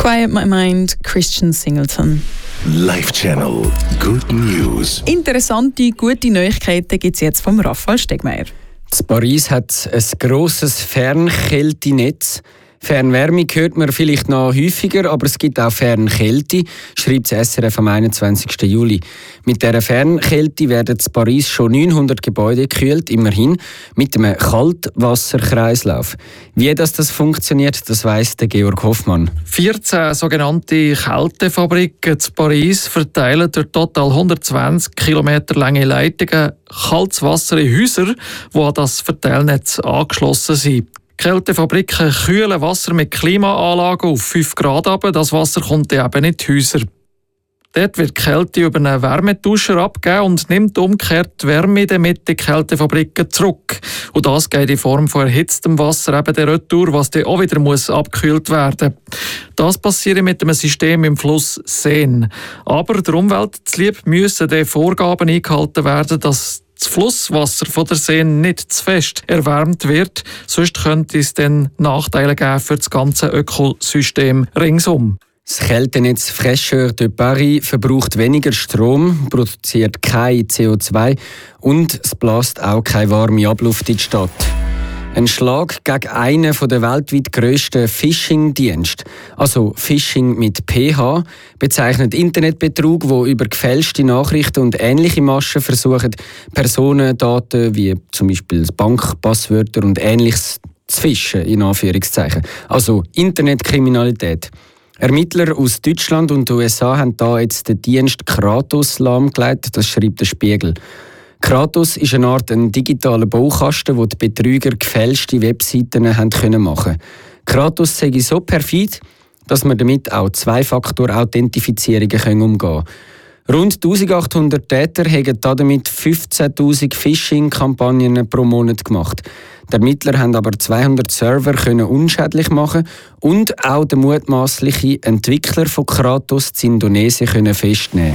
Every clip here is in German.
Quiet My Mind, Christian Singleton. Live Channel Good News. Interessante, gute Neuigkeiten gibt es jetzt vom Raphael Stegmeier. In Paris hat ein grosses Fernkältenetz. Fernwärme hört man vielleicht noch häufiger, aber es gibt auch Fernkälte, schreibt das SRF am 21. Juli. Mit dieser Fernkälte werden in Paris schon 900 Gebäude gekühlt, immerhin, mit einem Kaltwasserkreislauf. Wie das funktioniert, das weiss der Georg Hoffmann. 14 sogenannte Kältefabriken in Paris verteilen durch total 120 Kilometer lange Leitungen kaltes Wasser in Häuser, die an das Verteilnetz angeschlossen sind. Die Kältefabriken kühlen Wasser mit Klimaanlagen auf 5 Grad ab. Das Wasser kommt eben in die Häuser. Dort wird die Kälte über einen Wärmetauscher abgegeben und nimmt umgekehrt die Wärme mit in die Kältefabriken zurück. Und das geht in Form von erhitztem Wasser eben der Retour, was dann auch wieder abgekühlt werden muss. Das passiert mit einem System im Fluss Seine. Aber der Umwelt zuliebe müssen die Vorgaben eingehalten werden, dass das Flusswasser von der Seine nicht zu fest erwärmt wird, sonst könnte es dann Nachteile geben für das ganze Ökosystem ringsum. Das Kältenetz Fraîcheur de Paris verbraucht weniger Strom, produziert kein CO2 und es bläst auch keine warme Abluft in die Stadt. Ein Schlag gegen einen der weltweit grössten Phishing-Dienste. Also Phishing mit PH bezeichnet Internetbetrug, wo über gefälschte Nachrichten und ähnliche Maschen versuchen, Personendaten wie zum Beispiel Bankpasswörter und Ähnliches zu fischen, in Anführungszeichen. Also Internetkriminalität. Ermittler aus Deutschland und den USA haben da jetzt den Dienst Kratos lahmgelegt, das schreibt der Spiegel. Kratos ist eine Art digitaler Baukasten, wo die Betrüger gefälschte Webseiten machen können. Kratos sei so perfid, dass man damit auch Zwei-Faktor-Authentifizierungen umgehen kann. Rund 1800 Täter haben damit 15'000 Phishing-Kampagnen pro Monat gemacht. Die Ermittler haben aber 200 Server unschädlich machen und auch den mutmaßlichen Entwickler von Kratos in Indonesien festnehmen.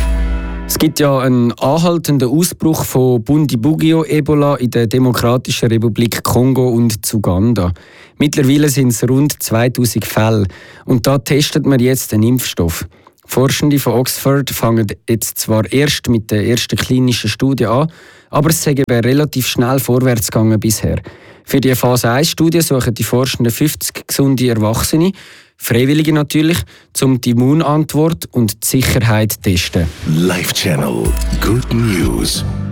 Es gibt ja einen anhaltenden Ausbruch von Bundibugyo-Ebola in der Demokratischen Republik Kongo und Uganda. Mittlerweile sind es rund 2000 Fälle und da testet man jetzt einen Impfstoff. Forschende von Oxford fangen jetzt zwar erst mit der ersten klinischen Studie an, aber es ist relativ schnell vorwärts gegangen bisher. Für die Phase 1-Studie suchen die Forschenden 50 gesunde Erwachsene, Freiwillige natürlich, um die Immunantwort und die Sicherheit zu testen. Live Channel Good News.